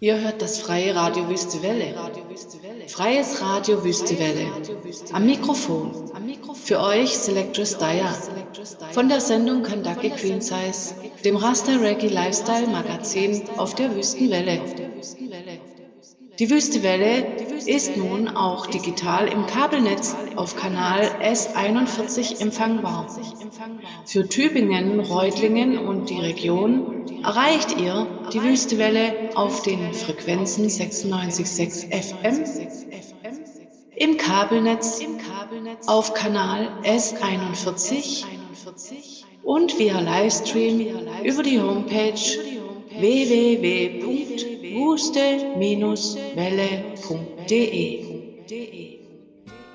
Ihr hört das freie Radio Wüste Welle. Freies Radio Wüste Welle. Am Mikrofon. Für euch Selectress Daya. Von der Sendung Kandaki Queen Size, dem Rasta Reggae Lifestyle Magazin auf der Wüstenwelle. Die Wüstewelle ist nun auch digital im Kabelnetz auf Kanal S41 empfangbar. Für Tübingen, Reutlingen und die Region erreicht ihr die Wüstewelle auf den Frequenzen 96,6 FM, im Kabelnetz auf Kanal S41 und via Livestream über die Homepage www.wuste-welle.de.